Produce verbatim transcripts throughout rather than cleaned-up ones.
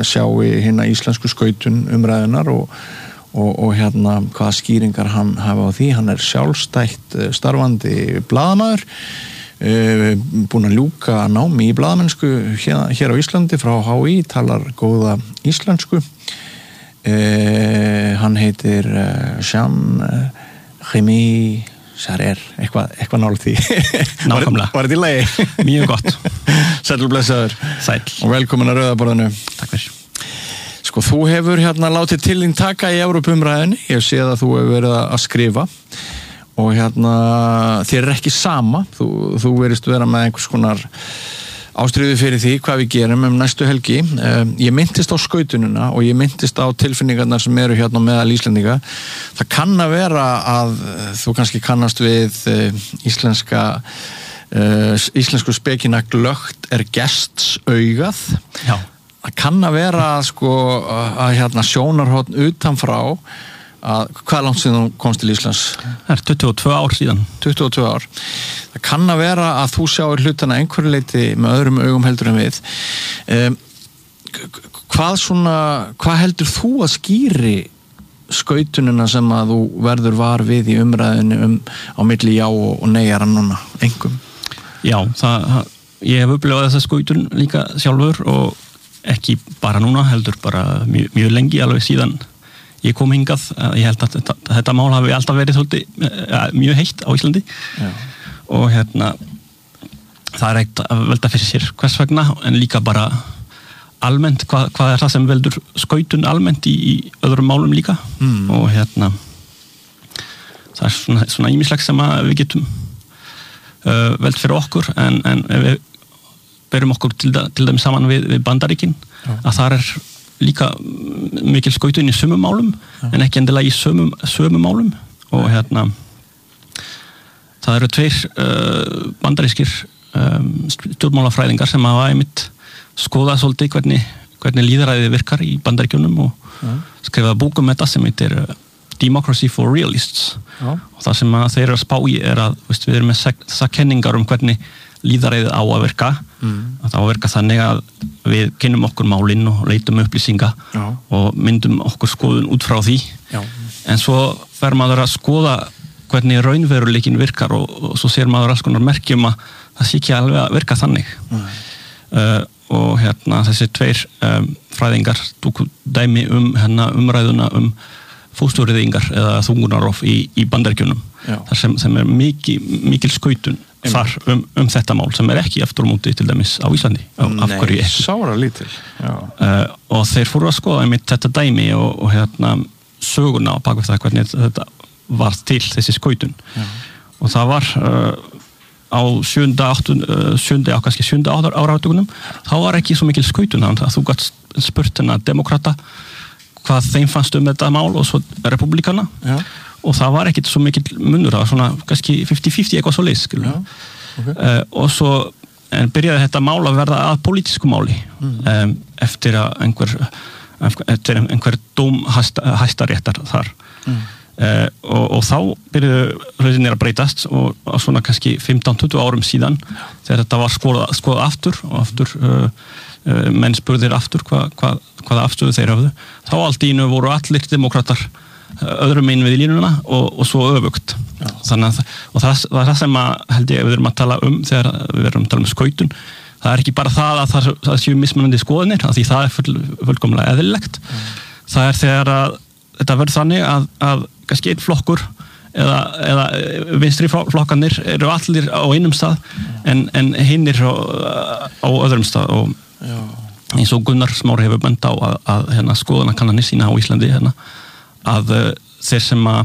sjái hérna íslensku skautun umræðunar og, og, og hérna hvaða skýringar hann hafa á því. Hann er sjálfstætt starfandi blaðamaður, búinn að ljúka námi í blaðamennsku hér, hér á Íslandi frá H I, talar góða íslensku. Hann heitir Jean-Rémy Sarer, eitthvað, eitthvað nálægt því. Nákvæmlega. Var þetta í lagi? Mjög gott. Sæll blessaður. Sæll. Og velkomin að Rauðaborðinu. Takk fyrir. Sko, þú hefur hérna látið til þín taka í Evrópumræðinni. Ég sé að þú hefur verið að skrifa og hérna þér er ekki sama. Þú, þú verist vera með einhvers konar ástríðu fyrir því hvað við gerum um næstu helgi. Ég myndist á skautununa og ég myndist á tilfinningarnar sem eru hérna meðal Íslendinga. Það kann að vera að þú kannski kannast við íslenska íslensku spekina glögt er gests augað. Já. Það kann að vera sko að hérna sjónarhorn utanfrá að hvað langt síðan þú komst til Íslands? Það er tuttugu og tvö ár síðan. tuttugu og tvö ár. Það kann að vera að þú sjáir hlutana einhverju leyti með öðrum augum heldur en við. Um, hvað svona, hvað heldur þú að skýri skautununa sem að þú verður var við í umræðinu um á milli já og, og neyjara núna, engum? Já, það, ég hef upplifað þessa skautun líka sjálfur og ekki bara núna, heldur bara mjög, mjög lengi alveg síðan ég kom hingað. Ég held að þetta, þetta mál hafi alltaf verið þóldi, ja, mjög heitt á Íslandi. Já. Og hérna það er eitt að velta fyrir sér hvers vegna, en líka bara almennt, hvað, hvað er það sem veldur skautun almennt í, í öðrum málum líka. Mm. Og hérna það er svona, svona ýmislegt sem að við getum uh, velt fyrir okkur, en, en ef við berum okkur til, til þeim saman við, við Bandaríkin, Já. Að það er líka mikil skautun í sömu málum, ja. En ekki endilega í sömu, sömu málum. Og hérna það eru tveir uh, bandarískir um, stjórnmálafræðingar sem hafa einmitt skoðað svolítið hvernig, hvernig lýðræðið virkar í Bandaríkjunum og ja. Skrifaði bók um þetta sem heitir uh, Democracy for Realists. Ja. Og það sem þeir eru að spá í er að veist, við erum með þessar kenningar um hvernig lýðræðið á að virka. Mm. Að það á að virka þannig að við kynnum okkur málinn og leitum upplýsinga Já. Og myndum okkur skoðun út frá því. Já. En svo fer maður að skoða hvernig raunveruleikin virkar og, og svo sér maður alls konar merkjum að það sé ekki alveg að virka þannig. Mm. Uh, og hérna þessi tveir um, fræðingar tóku dæmi um hérna, umræðuna um fóstureyðingar eða þungunarof í, í Bandaríkjunum. Þar sem, sem er mikil, mikil skautun þar um, um þetta mál sem er ekki aftur á móti til dæmis á Íslandi. Nei, af hverju ekki. Sára lítil. Uh, og þeir fóru að skoða einmitt þetta dæmi og, og hérna söguna á bakvið það hvernig þetta var til þessi skautun. Já. Og það var uh, á sjönda, áttunda, uh, sjönda, á kannski sjönda áratugunum, þá var ekki svo mikil skautun að þú gætt spurt hennar demokrata hvað þeim fannst um þetta mál og svo republikana. Já. Og það var ekkert svo mikil munur, það var svona kannski fimmtíu fimmtíu eitthvað svo leys, skilur. Okay. Uh, og svo en byrjaði þetta mál að verða að pólitísku máli mm. um, eftir að einhver, eftir einhver dóm hæsta, hæstaréttar þar. Mm. Uh, og, og þá byrjuðu hlutinir að breytast og, og svona kannski fimmtán til tuttugu árum síðan þegar þetta var skoðað skoða aftur og aftur uh, uh, menn spurðir aftur hva, hva, hvaða afstöðu þeir hafðu. Þá allt í einu voru allir demokratar öðrum megin við línuna og, og svo öfugt. Já. Þannig að og það, það er það sem að, held ég við erum að tala um þegar við erum að tala um skautun. Það er ekki bara það að það, það séu mismunandi skoðanir, af því það er full, fullkomlega eðlilegt. Mm. Það er þegar að þetta verður þannig að, að kannski einn flokkur eða, eða vinstri flokkanir eru allir á einum stað mm. en, en hinnir á, á öðrum stað og Já. Eins og Gunnar Smári hefur bent á að, að hérna, skoðanakannanir sína á Íslandi hérna að uh, þeir sem að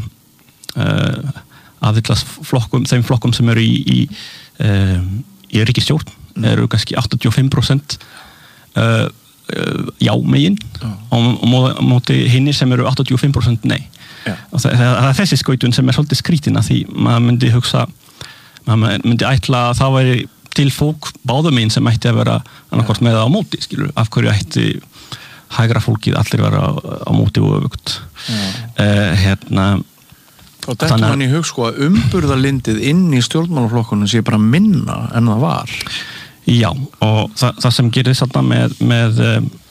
uh, aðhyllast flokkum, þeim flokkum sem eru í, í, uh, í ríkisstjórn mm. eru kannski áttatíu og fimm prósent uh, uh, já megin mm. og á móti hinnir sem eru áttatíu og fimm prósent nei. Yeah. Og það, það er þessi skautun sem er svolítið skrítin að því maður myndi hugsa, maður myndi ætla að það væri til fólk báðum einn sem ætti að vera annarkvort með á móti, skilur, af hverju ætti hægra fólkið allir vera á, á móti og öfugt. Uh, hérna og þetta mann í hug sko að umburðarlindið inn í stjórnmálaflokkunum sé bara minna en það var. Já, og það, það sem gerir þarna með, með